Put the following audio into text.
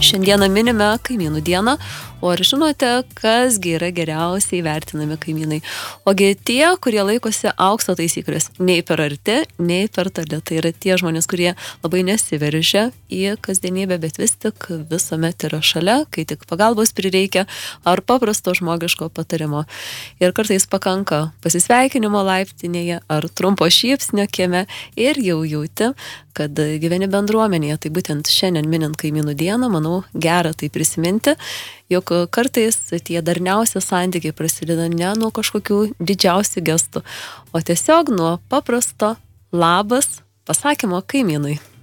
Šiandieną minime kaimynų dieną, o ar žinote, kasgi yra geriausiai vertinami kaimynai? Ogi tie, kurie laikosi aukso taisyklės, nei per arti, nei per toli. Tai yra tie žmonės, kurie labai nesiveržia į kasdienybę, bet vis tik visuomet yra šalia, kai tik pagalbos prireikia ar paprasto žmogiško patarimo. Ir kartais pakanka pasisveikinimo laiptinėje ar trumpo šypsnio kieme ir jau jauti, kad gyveni bendruomenėje. Tai būtent šiandien minint kaimynų dieną, manau, gera tai prisiminti, jog kartais tie darniausi santykiai prasideda ne nuo kažkokių didžiausių gestų, o tiesiog nuo paprasto labas pasakymo kaimynui.